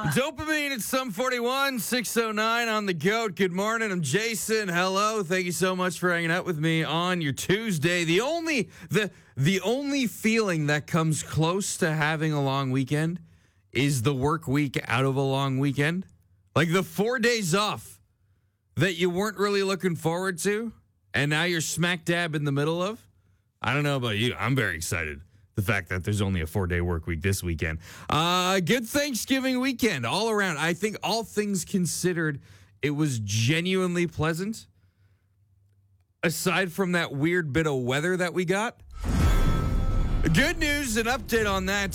Dopamine at some 41, 609 on the GOAT. Good morning. I'm Jason. Hello. Thank you so much for hanging out with me on your Tuesday. The only feeling that comes close to having a long weekend is the work week out of a long weekend. Like the 4 days off that you weren't really looking forward to, and now you're smack dab in the middle of. I don't know about you. I'm very excited. The fact that there's only a 4-day work week this weekend. Good Thanksgiving weekend all around. I think all things considered, it was genuinely pleasant. Aside from that weird bit of weather that we got. Good news, an update on that.